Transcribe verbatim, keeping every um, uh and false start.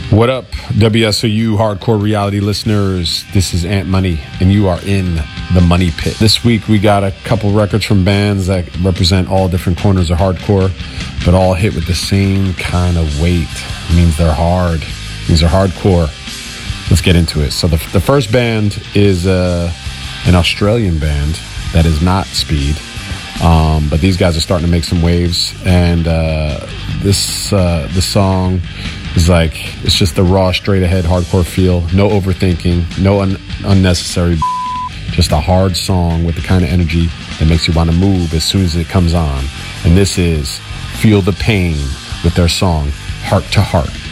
What up, W S O U hardcore reality listeners? This is Ant Money, and you are in the Money Pit. This week, we got a couple records from bands that represent all different corners of hardcore, but all hit with the same kind of weight. It means they're hard. It means they're hardcore. Let's get into it. So the, the first band is uh, an Australian band that is not Speed, um, but these guys are starting to make some waves, and uh, this uh, this song is like, it's just the raw, straight ahead hardcore feel. No overthinking, no un- unnecessary b- just a hard song with the kind of energy that makes you want to move as soon as it comes on. And this is Feel the Pain with their song Heart to Heart.